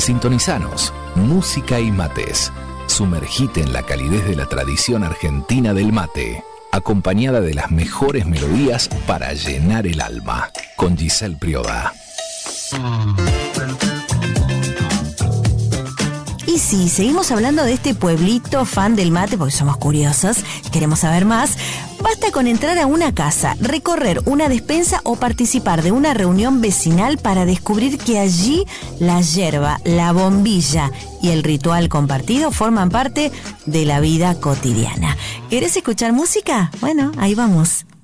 Sintonizanos, música y mates. Sumergite en la calidez de la tradición argentina del mate, acompañada de las mejores melodías para llenar el alma. Con Giselle Prioda. Y sí, seguimos hablando de este pueblito fan del mate porque somos curiosos, queremos saber más. Basta con entrar a una casa, recorrer una despensa o participar de una reunión vecinal para descubrir que allí la yerba, la bombilla y el ritual compartido forman parte de la vida cotidiana. ¿Querés escuchar música? Bueno, ahí vamos.